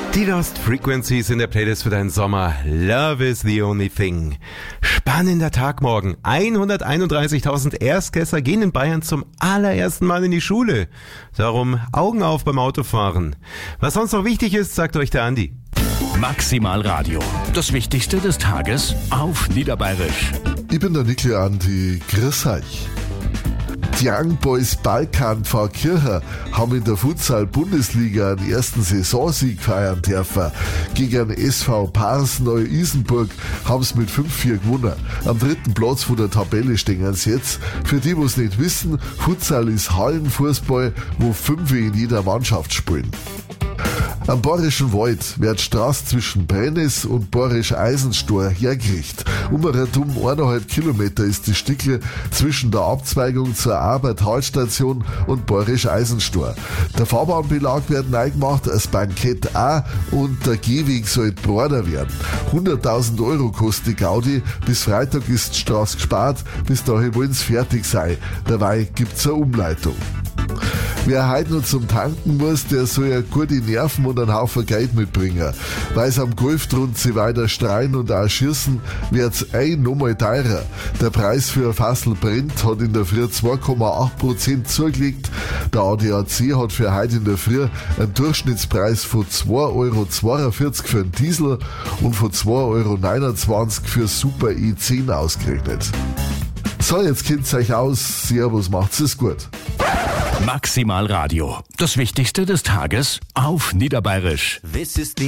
Die Lost Frequencies in der Playlist für deinen Sommer. Love is the only thing. Spannender Tag morgen. 131.000 Erstklässler gehen in Bayern zum allerersten Mal in die Schule. Darum Augen auf beim Autofahren. Was sonst noch wichtig ist, sagt euch der Andi. Maximal Radio. Das Wichtigste des Tages auf Niederbayerisch. Ich bin der Nikli Andi. Grüß euch. Die Young Boys Balkan-Pfarrkircher haben in der Futsal-Bundesliga einen ersten Saisonsieg feiern dürfen. Gegen SV Pars Neu-Isenburg haben sie mit 5-4 gewonnen. Am dritten Platz von der Tabelle stehen sie jetzt. Für die, die es nicht wissen, Futsal ist Hallenfußball, wo 5 in jeder Mannschaft spielen. Am Bayerischen Wald wird die Straße zwischen Brennes und Borisch-Eisenstor hergerichtet. Rundum 1,5 Kilometer ist die Strecke zwischen der Abzweigung zur Arbeit-Talstation und Borisch-Eisenstor. Der Fahrbahnbelag wird neu gemacht, das Bankett auch und der Gehweg soll breiter werden. 100.000 Euro kostet die Gaudi. Bis Freitag ist die Straße gespart, bis dahin wollen sie fertig sein. Dabei gibt's eine Umleitung. Wer heute noch zum Tanken muss, der soll ja gute Nerven und einen Haufen Geld mitbringen. Weil es am Golftrund sie weiter streuen und auch schießen, wird's nochmal teurer. Der Preis für ein Fassel Brent hat in der Früh 2,8% zugelegt. Der ADAC hat für heute in der Früh einen Durchschnittspreis von 2,42 Euro für einen Diesel und von 2,29 Euro für Super E10 ausgerechnet. So, jetzt kennt's euch aus. Servus, macht's es gut. Maximal Radio. Das Wichtigste des Tages auf Niederbayerisch. This is the